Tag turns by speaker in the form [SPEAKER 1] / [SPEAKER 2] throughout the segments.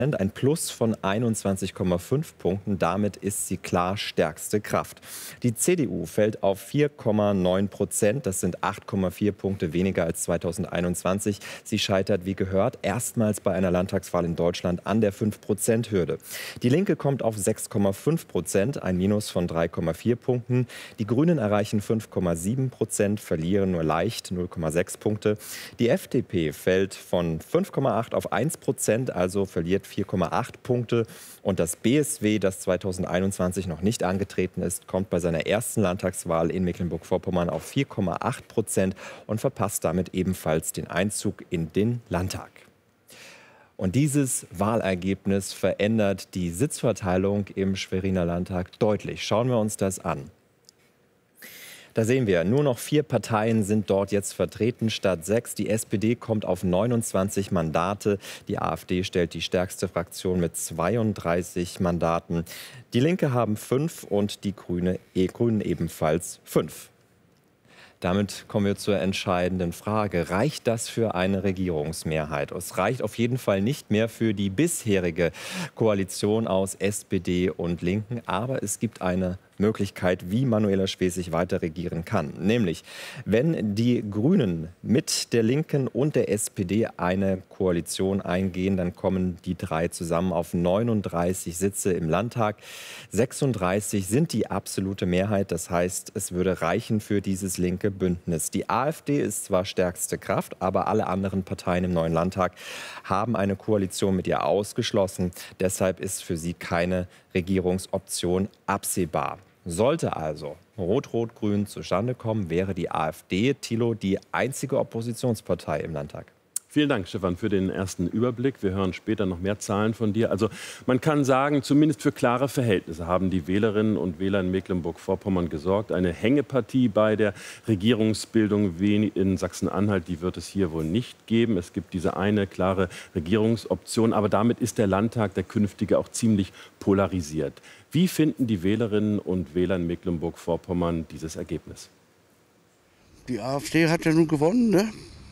[SPEAKER 1] ein Plus von 21,5 Punkten. Damit ist sie klar stärkste Kraft. Die CDU fällt auf 4,9%. Das sind 8,4 Punkte weniger als 2021. Sie scheitert, wie gehört, erstmals bei einer Landtagswahl in Deutschland an der 5%-Hürde. Die Linke kommt auf 6,5%, ein Minus von 3,4 Punkten. Die Grünen erreichen 5,7%, verlieren nur leicht 0,6 Punkte. Die FDP fällt von 5,8 auf 1%, also verliert 4,8 Punkte. Und das BSW, das 2021 noch nicht angetreten ist, kommt bei seiner ersten Landtagswahl in Mecklenburg-Vorpommern auf 4,8% und verpasst damit ebenfalls den Einzug in den Landtag. Und dieses Wahlergebnis verändert die Sitzverteilung im Schweriner Landtag deutlich. Schauen wir uns das an. Da sehen wir, nur noch 4 Parteien sind dort jetzt vertreten statt 6. Die SPD kommt auf 29 Mandate. Die AfD stellt die stärkste Fraktion mit 32 Mandaten. Die Linke haben 5 und die Grünen ebenfalls 5. Damit kommen wir zur entscheidenden Frage. Reicht das für eine Regierungsmehrheit? Es reicht auf jeden Fall nicht mehr für die bisherige Koalition aus SPD und Linken. Aber es gibt eine Möglichkeit, wie Manuela Schwesig weiter regieren kann. Nämlich, wenn die Grünen mit der Linken und der SPD eine Koalition eingehen, dann kommen die 3 zusammen auf 39 Sitze im Landtag. 36 sind die absolute Mehrheit. Das heißt, es würde reichen für dieses linke Bündnis. Die AfD ist zwar stärkste Kraft, aber alle anderen Parteien im neuen Landtag haben eine Koalition mit ihr ausgeschlossen. Deshalb ist für sie keine Regierungsoption absehbar. Sollte also Rot-Rot-Grün zustande kommen, wäre die AfD, Thilo, die einzige Oppositionspartei im Landtag.
[SPEAKER 2] Vielen Dank, Stefan, für den ersten Überblick. Wir hören später noch mehr Zahlen von dir. Also man kann sagen, zumindest für klare Verhältnisse haben die Wählerinnen und Wähler in Mecklenburg-Vorpommern gesorgt. Eine Hängepartie bei der Regierungsbildung in Sachsen-Anhalt, die wird es hier wohl nicht geben. Es gibt diese eine klare Regierungsoption, aber damit ist der Landtag, der künftige, auch ziemlich polarisiert. Wie finden die Wählerinnen und Wähler in Mecklenburg-Vorpommern dieses Ergebnis?
[SPEAKER 3] Die AfD hat ja nun gewonnen, ne?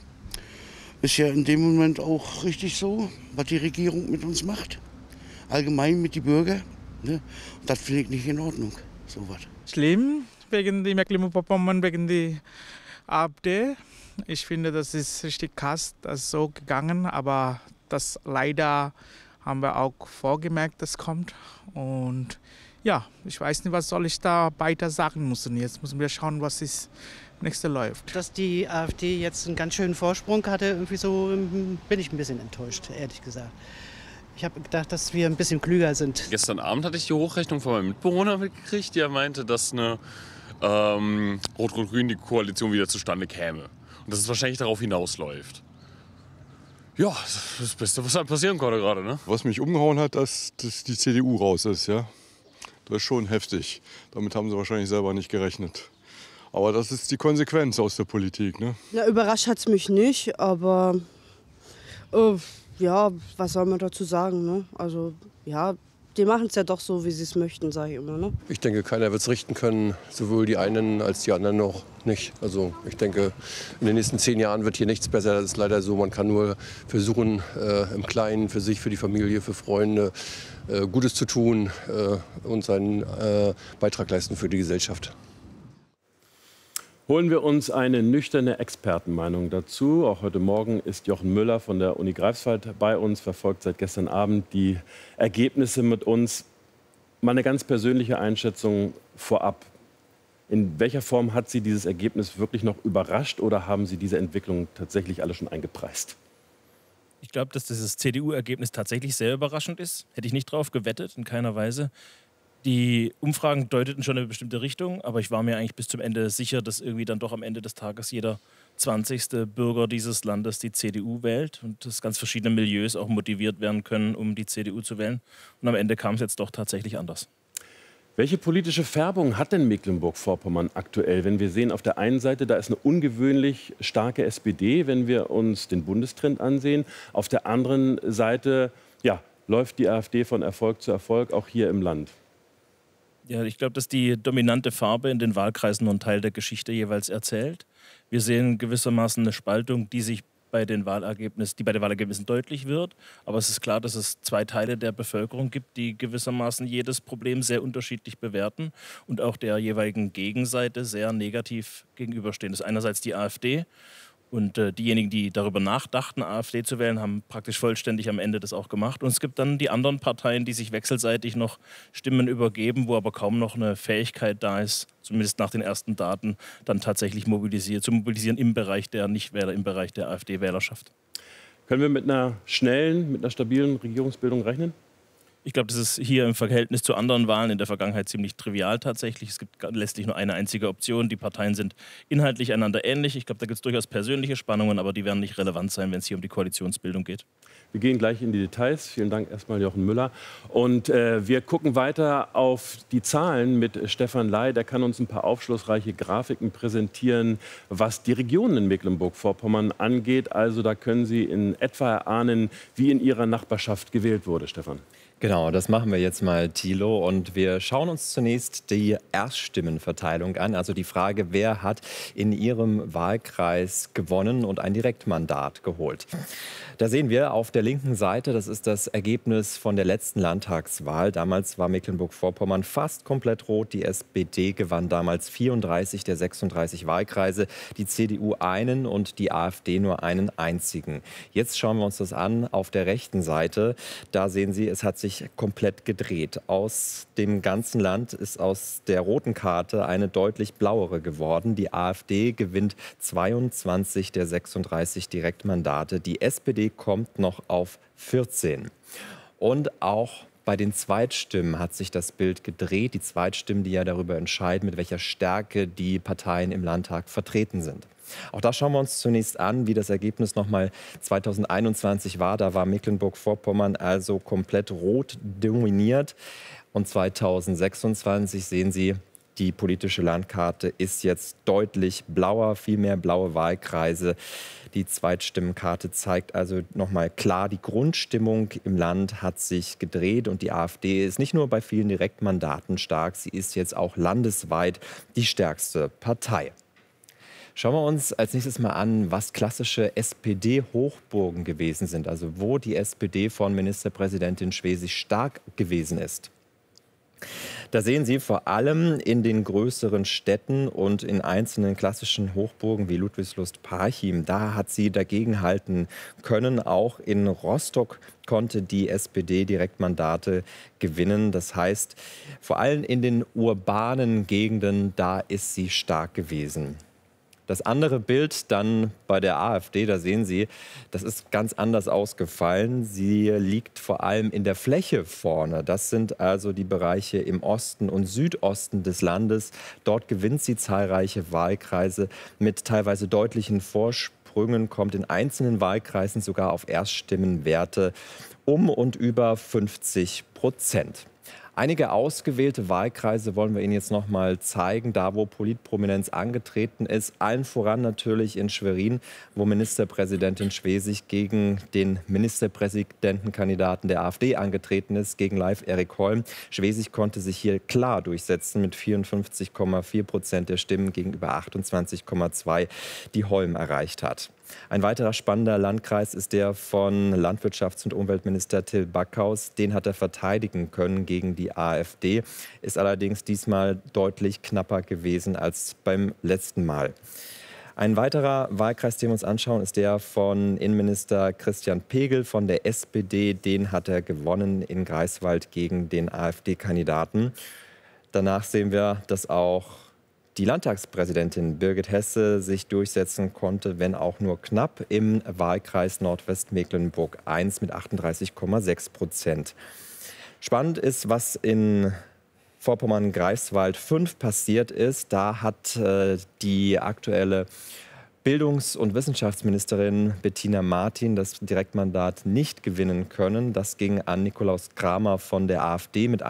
[SPEAKER 3] Ist ja in dem Moment auch richtig so, was die Regierung mit uns macht. Allgemein mit den Bürgern. Ne? Und das finde ich nicht in Ordnung, sowas.
[SPEAKER 4] Schlimm wegen die Mecklenburg-Vorpommern, wegen die AfD. Ich finde, das ist richtig krass, das ist so gegangen. Aber das leider haben wir auch vorgemerkt, das kommt. Und ja, ich weiß nicht, was soll ich da weiter sagen müssen. Jetzt müssen wir schauen, was ist nächste läuft.
[SPEAKER 5] Dass die AfD jetzt einen ganz schönen Vorsprung hatte, irgendwie so bin ich ein bisschen enttäuscht, ehrlich gesagt. Ich habe gedacht, dass wir ein bisschen klüger sind.
[SPEAKER 6] Gestern Abend hatte ich die Hochrechnung von meinem Mitbewohner mitgekriegt, der meinte, dass eine Rot-Rot-Grün die Koalition wieder zustande käme. Und dass es wahrscheinlich darauf hinausläuft. Ja, das ist das Beste, was halt passieren konnte gerade, ne?
[SPEAKER 7] Was mich umgehauen hat, dass die CDU raus ist, ja. Das ist schon heftig. Damit haben sie wahrscheinlich selber nicht gerechnet. Aber das ist die Konsequenz aus der Politik, ne?
[SPEAKER 8] Ja, überrascht hat es mich nicht, aber ja, was soll man dazu sagen, ne? Also ja, die machen es ja doch so, wie sie es möchten, sage ich immer, ne?
[SPEAKER 9] Ich denke, keiner wird es richten können, sowohl die einen als die anderen noch nicht. Also ich denke, in den nächsten 10 Jahren wird hier nichts besser. Das ist leider so, man kann nur versuchen, im Kleinen, für sich, für die Familie, für Freunde, Gutes zu tun und seinen Beitrag leisten für die Gesellschaft.
[SPEAKER 2] Holen wir uns eine nüchterne Expertenmeinung dazu. Auch heute Morgen ist Jochen Müller von der Uni Greifswald bei uns, verfolgt seit gestern Abend die Ergebnisse mit uns. Mal eine ganz persönliche Einschätzung vorab. In welcher Form hat Sie dieses Ergebnis wirklich noch überrascht oder haben Sie diese Entwicklung tatsächlich alle schon eingepreist?
[SPEAKER 10] Ich glaube, dass dieses CDU-Ergebnis tatsächlich sehr überraschend ist. Hätte ich nicht drauf gewettet, in keiner Weise. Die Umfragen deuteten schon in eine bestimmte Richtung, aber ich war mir eigentlich bis zum Ende sicher, dass irgendwie dann doch am Ende des Tages jeder 20. Bürger dieses Landes die CDU wählt und dass ganz verschiedene Milieus auch motiviert werden können, um die CDU zu wählen. Und am Ende kam es jetzt doch tatsächlich anders.
[SPEAKER 2] Welche politische Färbung hat denn Mecklenburg-Vorpommern aktuell? Wenn wir sehen, auf der einen Seite, da ist eine ungewöhnlich starke SPD, wenn wir uns den Bundestrend ansehen. Auf der anderen Seite ja, läuft die AfD von Erfolg zu Erfolg, auch hier im Land.
[SPEAKER 10] Ja, ich glaube, dass die dominante Farbe in den Wahlkreisen nur einen Teil der Geschichte jeweils erzählt. Wir sehen gewissermaßen eine Spaltung, die sich bei den Wahlergebnissen deutlich wird. Aber es ist klar, dass es zwei Teile der Bevölkerung gibt, die gewissermaßen jedes Problem sehr unterschiedlich bewerten und auch der jeweiligen Gegenseite sehr negativ gegenüberstehen. Das ist einerseits die AfD. Und diejenigen, die darüber nachdachten, AfD zu wählen, haben praktisch vollständig am Ende das auch gemacht. Und es gibt dann die anderen Parteien, die sich wechselseitig noch Stimmen übergeben, wo aber kaum noch eine Fähigkeit da ist, zumindest nach den ersten Daten, dann tatsächlich zu mobilisieren im Bereich der Nichtwähler, im Bereich der AfD-Wählerschaft.
[SPEAKER 2] Können wir mit einer schnellen, mit einer stabilen Regierungsbildung rechnen?
[SPEAKER 10] Ich glaube, das ist hier im Verhältnis zu anderen Wahlen in der Vergangenheit ziemlich trivial tatsächlich. Es gibt letztlich nur eine einzige Option. Die Parteien sind inhaltlich einander ähnlich. Ich glaube, da gibt es durchaus persönliche Spannungen, aber die werden nicht relevant sein, wenn es hier um die Koalitionsbildung geht. Wir
[SPEAKER 2] gehen gleich in die Details. Vielen Dank erstmal, Jochen Müller. Und wir gucken weiter auf die Zahlen mit Stefan Ley. Der kann uns ein paar aufschlussreiche Grafiken präsentieren, was die Regionen in Mecklenburg-Vorpommern angeht. Also da können Sie in etwa erahnen, wie in Ihrer Nachbarschaft gewählt wurde, Stefan.
[SPEAKER 1] Genau, das machen wir jetzt mal, Thilo. Und wir schauen uns zunächst die Erststimmenverteilung an. Also die Frage, wer hat in Ihrem Wahlkreis gewonnen und ein Direktmandat geholt. Da sehen wir auf der linken Seite, das ist das Ergebnis von der letzten Landtagswahl. Damals war Mecklenburg-Vorpommern fast komplett rot. Die SPD gewann damals 34 der 36 Wahlkreise, die CDU einen und die AfD nur einen einzigen. Jetzt schauen wir uns das an auf der rechten Seite. Da sehen Sie, es hat sich komplett gedreht. Aus dem ganzen Land ist aus der roten Karte eine deutlich blauere geworden. Die AfD gewinnt 22 der 36 Direktmandate. Die SPD kommt noch auf 14. Und auch bei den Zweitstimmen hat sich das Bild gedreht. Die Zweitstimmen, die ja darüber entscheiden, mit welcher Stärke die Parteien im Landtag vertreten sind. Auch da schauen wir uns zunächst an, wie das Ergebnis nochmal 2021 war. Da war Mecklenburg-Vorpommern also komplett rot dominiert. Und 2026 sehen Sie, die politische Landkarte ist jetzt deutlich blauer, viel mehr blaue Wahlkreise. Die Zweitstimmenkarte zeigt also nochmal klar, die Grundstimmung im Land hat sich gedreht und die AfD ist nicht nur bei vielen Direktmandaten stark, sie ist jetzt auch landesweit die stärkste Partei. Schauen wir uns als nächstes mal an, was klassische SPD-Hochburgen gewesen sind, also wo die SPD von Ministerpräsidentin Schwesig stark gewesen ist. Da sehen Sie vor allem in den größeren Städten und in einzelnen klassischen Hochburgen wie Ludwigslust-Parchim, da hat sie dagegenhalten können. Auch in Rostock konnte die SPD Direktmandate gewinnen. Das heißt, vor allem in den urbanen Gegenden, da ist sie stark gewesen. Das andere Bild dann bei der AfD, da sehen Sie, das ist ganz anders ausgefallen. Sie liegt vor allem in der Fläche vorne. Das sind also die Bereiche im Osten und Südosten des Landes. Dort gewinnt sie zahlreiche Wahlkreise mit teilweise deutlichen Vorsprüngen, kommt in einzelnen Wahlkreisen sogar auf Erststimmenwerte um und über 50%. Einige ausgewählte Wahlkreise wollen wir Ihnen jetzt noch mal zeigen, da wo Politprominenz angetreten ist. Allen voran natürlich in Schwerin, wo Ministerpräsidentin Schwesig gegen den Ministerpräsidentenkandidaten der AfD angetreten ist, gegen Leif Erik Holm. Schwesig konnte sich hier klar durchsetzen mit 54,4% der Stimmen gegenüber 28,2%, die Holm erreicht hat. Ein weiterer spannender Landkreis ist der von Landwirtschafts- und Umweltminister Till Backhaus. Den hat er verteidigen können gegen die AfD, ist allerdings diesmal deutlich knapper gewesen als beim letzten Mal. Ein weiterer Wahlkreis, den wir uns anschauen, ist der von Innenminister Christian Pegel von der SPD. Den hat er gewonnen in Greifswald gegen den AfD-Kandidaten. Danach sehen wir, dass auch die Landtagspräsidentin Birgit Hesse sich durchsetzen konnte, wenn auch nur knapp, im Wahlkreis Nordwestmecklenburg I mit 38,6%. Spannend ist, was in Vorpommern-Greifswald 5 passiert ist. Da hat die aktuelle Bildungs- und Wissenschaftsministerin Bettina Martin das Direktmandat nicht gewinnen können. Das ging an Nikolaus Kramer von der AfD mit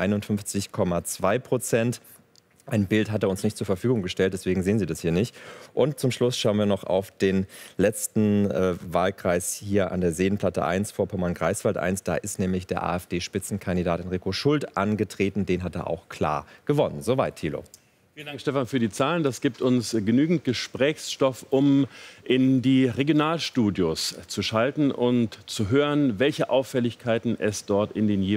[SPEAKER 1] 51,2%. Ein Bild hat er uns nicht zur Verfügung gestellt, deswegen sehen Sie das hier nicht. Und zum Schluss schauen wir noch auf den letzten Wahlkreis hier an der Seenplatte 1, Vorpommern-Greifswald 1. Da ist nämlich der AfD-Spitzenkandidat Enrico Schult angetreten. Den hat er auch klar gewonnen. Soweit, Thilo.
[SPEAKER 2] Vielen Dank, Stefan, für die Zahlen. Das gibt uns genügend Gesprächsstoff, um in die Regionalstudios zu schalten und zu hören, welche Auffälligkeiten es dort in den jeweiligen